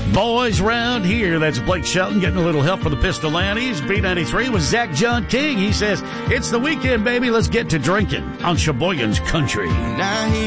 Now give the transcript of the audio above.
Boys round here. That's Blake Shelton getting a little help for the Pistolantes. B93 with Zach John King. He says, it's the weekend, baby. Let's get to drinking on Sheboygan's Country. Now he